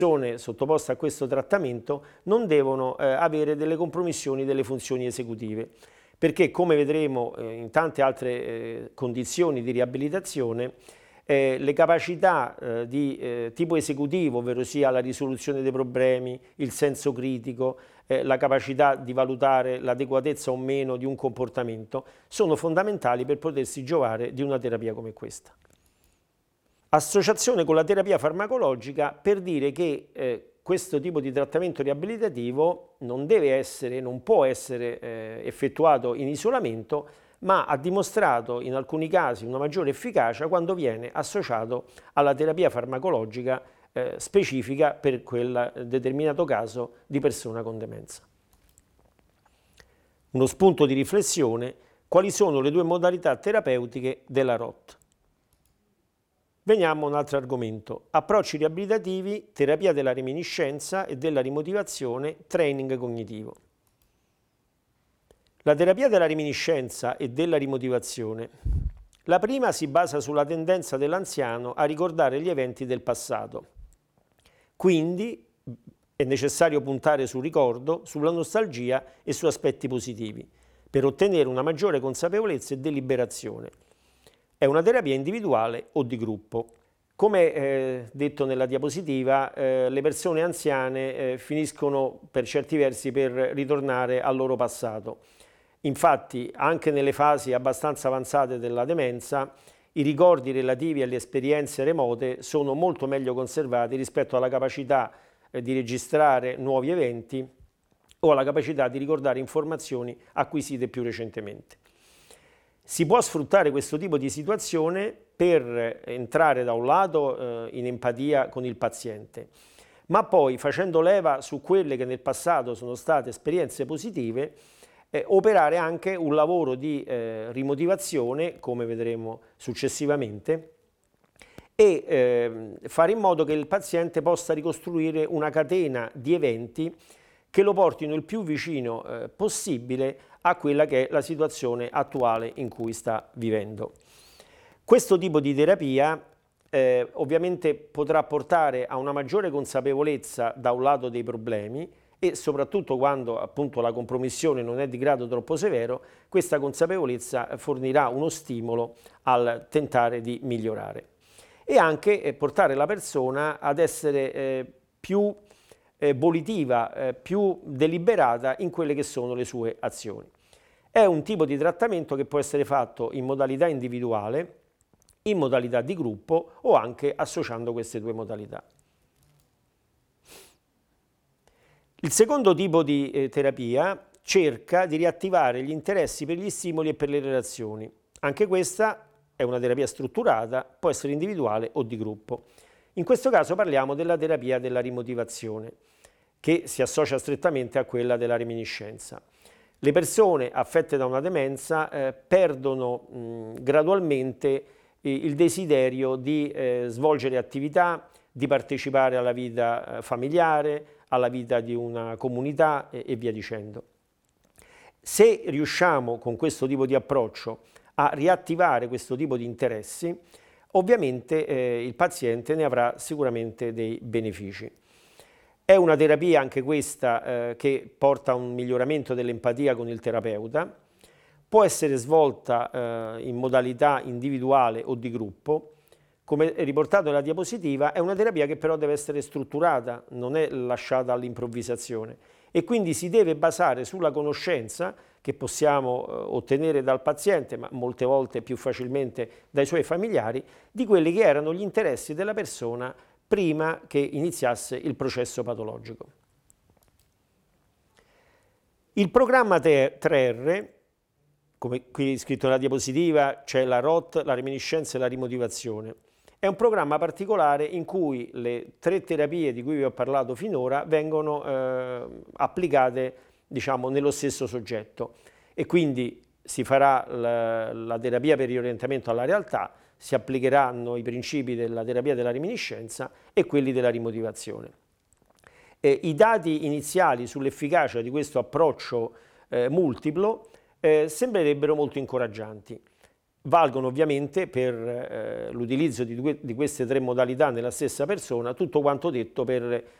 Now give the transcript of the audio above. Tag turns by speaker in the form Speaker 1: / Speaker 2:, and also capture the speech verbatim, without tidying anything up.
Speaker 1: persone sottoposte a questo trattamento non devono eh, avere delle compromissioni delle funzioni esecutive, perché come vedremo eh, in tante altre eh, condizioni di riabilitazione, eh, le capacità eh, di eh, tipo esecutivo, ovvero sia la risoluzione dei problemi, il senso critico, eh, la capacità di valutare l'adeguatezza o meno di un comportamento, sono fondamentali per potersi giovare di una terapia come questa. Associazione con la terapia farmacologica per dire che eh, questo tipo di trattamento riabilitativo non deve essere, non può essere eh, effettuato in isolamento, ma ha dimostrato in alcuni casi una maggiore efficacia quando viene associato alla terapia farmacologica eh, specifica per quel determinato caso di persona con demenza. Uno spunto di riflessione: quali sono le due modalità terapeutiche della R O T? Veniamo a un altro argomento: approcci riabilitativi, terapia della reminiscenza e della rimotivazione, training cognitivo. La terapia della reminiscenza e della rimotivazione. La prima si basa sulla tendenza dell'anziano a ricordare gli eventi del passato. Quindi è necessario puntare sul ricordo, sulla nostalgia e su aspetti positivi, per ottenere una maggiore consapevolezza e deliberazione. È una terapia individuale o di gruppo. Come eh, detto nella diapositiva, eh, le persone anziane eh, finiscono per certi versi per ritornare al loro passato. Infatti, anche nelle fasi abbastanza avanzate della demenza, i ricordi relativi alle esperienze remote sono molto meglio conservati rispetto alla capacità eh, di registrare nuovi eventi o alla capacità di ricordare informazioni acquisite più recentemente. Si può sfruttare questo tipo di situazione per entrare da un lato eh, in empatia con il paziente, ma poi facendo leva su quelle che nel passato sono state esperienze positive, eh, operare anche un lavoro di eh, rimotivazione, come vedremo successivamente, e eh, fare in modo che il paziente possa ricostruire una catena di eventi che lo portino il più vicino eh, possibile a quella che è la situazione attuale in cui sta vivendo. Questo tipo di terapia eh, ovviamente potrà portare a una maggiore consapevolezza da un lato dei problemi e soprattutto quando appunto la compromissione non è di grado troppo severo, questa consapevolezza fornirà uno stimolo al tentare di migliorare e anche eh, portare la persona ad essere eh, più Eh, volitiva, eh, più deliberata in quelle che sono le sue azioni. È un tipo di trattamento che può essere fatto in modalità individuale, in modalità di gruppo o anche associando queste due modalità. Il secondo tipo di eh, terapia cerca di riattivare gli interessi per gli stimoli e per le relazioni. Anche questa è una terapia strutturata, può essere individuale o di gruppo. In questo caso parliamo della terapia della rimotivazione, che si associa strettamente a quella della reminiscenza. Le persone affette da una demenza eh, perdono mh, gradualmente eh, il desiderio di eh, svolgere attività, di partecipare alla vita eh, familiare, alla vita di una comunità e, e via dicendo. Se riusciamo con questo tipo di approccio a riattivare questo tipo di interessi, ovviamente eh, il paziente ne avrà sicuramente dei benefici. È una terapia anche questa eh, che porta a un miglioramento dell'empatia con il terapeuta, può essere svolta eh, in modalità individuale o di gruppo. Come è riportato nella diapositiva, è una terapia che però deve essere strutturata, non è lasciata all'improvvisazione e quindi si deve basare sulla conoscenza che possiamo eh, ottenere dal paziente, ma molte volte più facilmente dai suoi familiari, di quelli che erano gli interessi della persona prima che iniziasse il processo patologico. Il programma tre R, come qui scritto nella diapositiva, c'è la R O T, la reminiscenza e la rimotivazione. È un programma particolare in cui le tre terapie di cui vi ho parlato finora vengono eh, applicate, diciamo, nello stesso soggetto e quindi si farà la, la terapia per riorientamento alla realtà, si applicheranno i principi della terapia della reminiscenza e quelli della rimotivazione. Eh, I dati iniziali sull'efficacia di questo approccio eh, multiplo eh, sembrerebbero molto incoraggianti. valgono ovviamente per eh, l'utilizzo di, di queste tre modalità nella stessa persona, tutto quanto detto per